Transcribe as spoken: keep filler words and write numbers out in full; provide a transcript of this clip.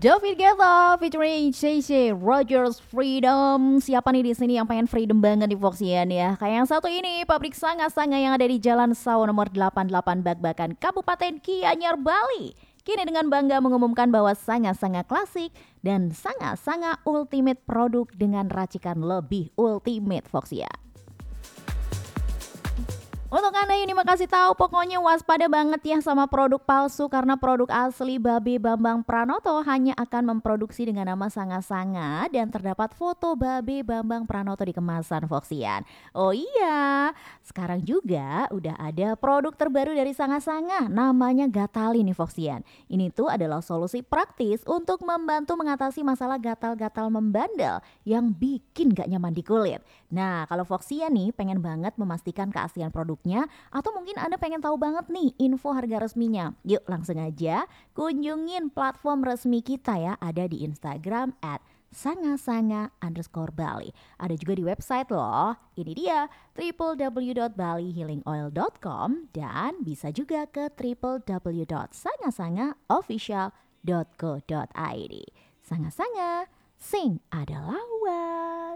David Guetta featuring C C Rogers Freedom. Siapa nih di sini yang pengen freedom banget di Foxian ya? Kayak yang satu ini, pabrik sanga-sanga yang ada di Jalan Sawo nomor delapan puluh delapan Bakbakan, Kabupaten Gianyar, Bali. Kini dengan bangga mengumumkan bahwa sanga-sanga klasik dan sanga-sanga ultimate produk dengan racikan lebih ultimate Foxia. Untuk Anda yang ini makasih tahu, pokoknya waspada banget ya sama produk palsu karena produk asli Babe Bambang Pranoto hanya akan memproduksi dengan nama sanga-sanga dan terdapat foto Babe Bambang Pranoto di kemasan Foxian. Oh iya, sekarang juga udah ada produk terbaru dari sanga-sanga namanya Gatali nih Foxian. Ini tuh adalah solusi praktis untuk membantu mengatasi masalah gatal-gatal membandel yang bikin gak nyaman di kulit. Nah, kalau Foxian nih pengen banget memastikan keaslian produknya atau mungkin Anda pengen tahu banget nih info harga resminya. Yuk langsung aja kunjungin platform resmi kita ya, ada di Instagram at sanga-sanga underscore Bali. Ada juga di website loh. Ini dia w w w dot bali healing oil dot com dan bisa juga ke w w w dot sanga-sanga official dot co dot i d. Sanga-sanga, sing adalah